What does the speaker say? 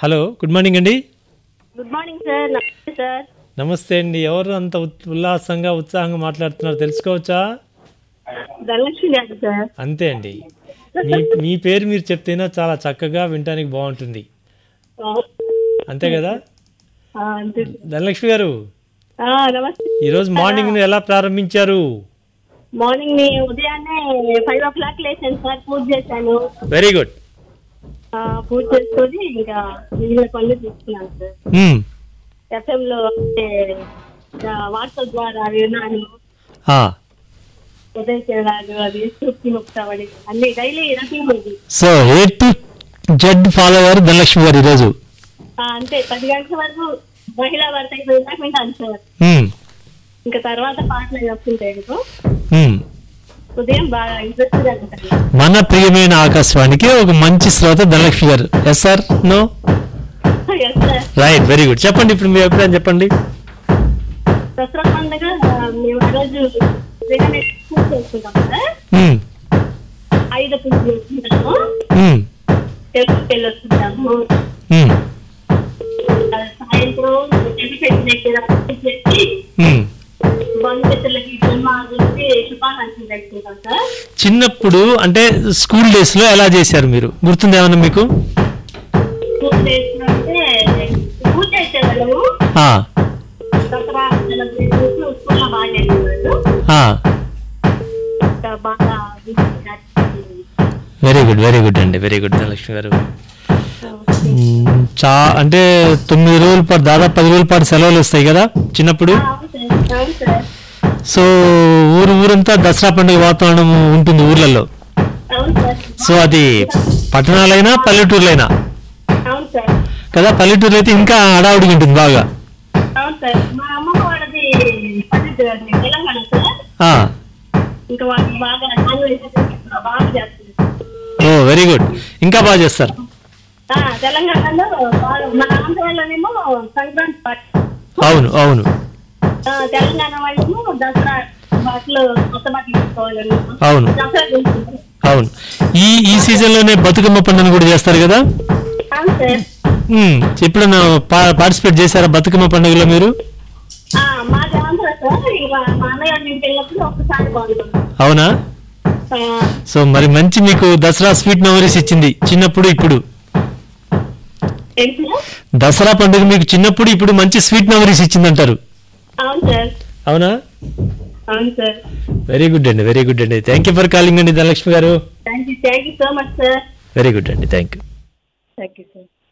Hello, good morning అండి. Good morning sir. నమస్తే sir. నమస్తే అండి. ఎవరు అంత ఉల్లాసంగా ఉత్సాహంగా మాట్లాడుతున్నారు తెలుసుకోవచ్చా? ధనలక్ష్మి గారు సార్. అంతే అండి. మీ పేరు మీరు చెప్తేనే చాలా చక్కగా వినటానికి బాగుంటుంది. అంతే కదా? అంతే. ధనలక్ష్మి గారు, నమస్తే. ఈరోజు మార్నింగ్ ఎలా ప్రారంభించారు? మార్నింగ్ ని ఉదయాన్నే 5 o'clock లేచాను సార్. పూజ చేశాను. Very good. పూజ చేసుకొని ఇంకా మిగిలిన పనులు తీసుకున్నాను సార్. FM లో వాట్సాప్ ద్వారా విన్నాను. ఉదయం చేయడాలు అది సూక్తి ముక్తావళి అన్ని డైలీ రొటీన్ ఉంది. So A to Z follower Dhanalakshmi గారు ఈరోజు. అంతే 10 గంటల వరకు మహిళా వార్త అయిపోయిందాక వింటాను సార్. ఇంకా తర్వాత పాటలు వస్తుంటాయి. ఉదయం బాగా ఇంట్రెస్ట్ గా ఉంటాయి. మన ప్రియమైన ఆకాశవాణికి ఒక మంచి శ్రోత ధనలక్ష్మి గారు. Yes sir? No? Right, very good. చెప్పండి, ఇప్పుడు మీ అభిప్రాయం చెప్పండి. దసరా పండుగ మేము ఆ రోజు పూజ చేసుకుంటాం సార్. 5 పూజలు చేసుకుంటాము. టెంపుల్కి వెళ్ళి వస్తుంటాము. సాయంత్రం టెంపుల్ దగ్గర పూజ చేసి బంధుమిత్రులకి శుభాకాంక్షలు తెలుసుకుంటాం సార్. చిన్నప్పుడు అంటే స్కూల్ డేస్ లో ఎలా చేశారు మీరు? గుర్తుంది ఏమన్నా మీకు? పూజ చేసినంటే పూజ చేసేవాళ్ళము. దసరా సెలబ్రేషన్స్ స్కూల్లో బాగా చేసేవాళ్ళు. బాగా వెరీ గుడ్, వెరీ గుడ్ అండి, వెరీ గుడ్ ధనలక్ష్మి గారు. అంటే 9 రోజుల పాటు, దాదాపు 10 రోజుల పాటు సెలవులు వస్తాయి కదా చిన్నప్పుడు. సో ఊరంతా దసరా పండుగ వాతావరణం ఉంటుంది ఊర్లలో. సో అది పట్టణాలైనా పల్లెటూర్లైనా కదా. పల్లెటూర్లు అయితే ఇంకా హడావుడిగా ఉంటుంది బాగా. ఓ వెరీ గుడ్, ఇంకా బాగా చేస్తారు. తెలంగాణలో మన ఆంధ్రాలోనేమో సంక్రాంతి పాట. అవును అవును. తెలంగాణ వాళ్ళేమో దసరా బట్టలు కొత్త బట్టలు తీసుకోవాలని. అవును అవును. ఈ సీజన్ లోనే బతుకమ్మ పండుగ కూడా చేస్తారు కదా. ఎప్పుడన్నా పార్టిసిపేట్ చేశారా బతుకమ్మ పండుగలో మీరు? మాది ఆంధ్ర సార్. మా అన్నయ్య ఇంటికి వెళ్ళినప్పుడు ఒకసారి బాగుంటుంది. అవునా? సో మరి మంచి మీకు దసరా స్వీట్ మెమరీస్ ఇచ్చింది చిన్నప్పుడు ఇప్పుడు. దసరా పండుగ మీకు చిన్నప్పుడు ఇప్పుడు మంచి స్వీట్ మెమరీస్ ఇచ్చింది అంటారు. అవునా? వెరీ గుడ్ అండి, వెరీ గుడ్ అండి. థ్యాంక్ యూ ఫర్ కాలింగ్ అండి ధనలక్ష్మి గారు. Thank you so much sir. Very good అండి, thank you. Thank you sir.